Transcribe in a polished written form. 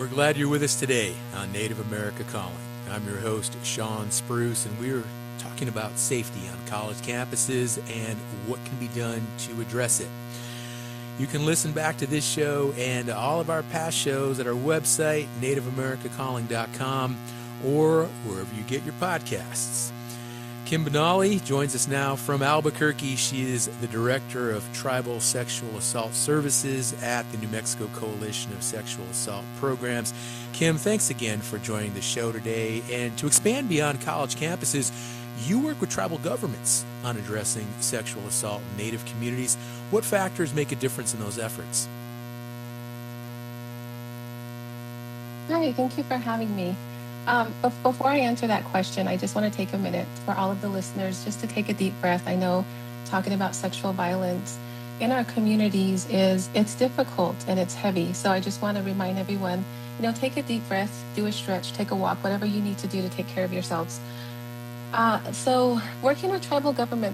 We're glad you're with us today on Native America Calling. I'm your host, Sean Spruce, and we're talking about safety on college campuses and what can be done to address it. You can listen back to this show and all of our past shows at our website, nativeamericacalling.com, or wherever you get your podcasts. Kim Benally joins us now from Albuquerque. She is the Director of Tribal Sexual Assault Services at the New Mexico Coalition of Sexual Assault Programs. Kim, thanks again for joining the show today. And to expand beyond college campuses, you work with tribal governments on addressing sexual assault in Native communities. What factors make a difference in those efforts? Hi, thank you for having me. Before I answer that question, I just want to take a minute for all of the listeners just to take a deep breath. I know talking about sexual violence in our communities it's difficult and it's heavy. So I just want to remind everyone, take a deep breath, do a stretch, take a walk, whatever you need to do to take care of yourselves. So working with tribal governments